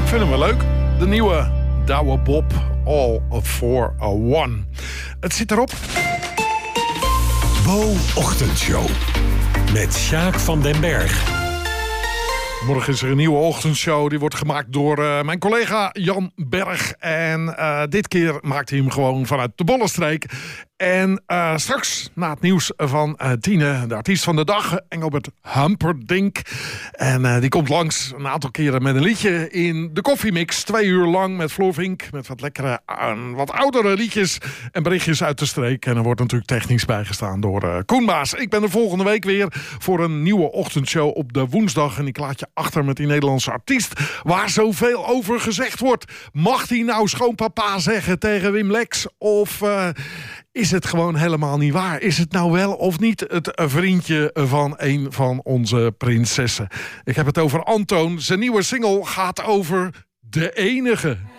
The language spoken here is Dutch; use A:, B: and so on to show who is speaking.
A: vind hem wel leuk. De nieuwe Douwe Bob, All for One. Het zit erop.
B: Bo Ochtendshow. Met Sjaak van den Berg.
A: Morgen is er een nieuwe ochtendshow. Die wordt gemaakt door mijn collega Jan Berg. En dit keer maakt hij hem gewoon vanuit de Bollenstreek. En straks, na het nieuws van 10, de artiest van de dag, Engelbert Humperdinck. En die komt langs een aantal keren met een liedje in de koffiemix. 2 uur lang met Floor Vink, met wat lekkere, wat oudere liedjes en berichtjes uit de streek. En er wordt natuurlijk technisch bijgestaan door Koen Maas. Ik ben er volgende week weer voor een nieuwe ochtendshow op de woensdag. En ik laat je achter met die Nederlandse artiest waar zoveel over gezegd wordt. Mag hij nou schoonpapa zeggen tegen Wim Lex? Of is het gewoon helemaal niet waar? Is het nou wel of niet het vriendje van een van onze prinsessen? Ik heb het over Antoon. Zijn nieuwe single gaat over de enige.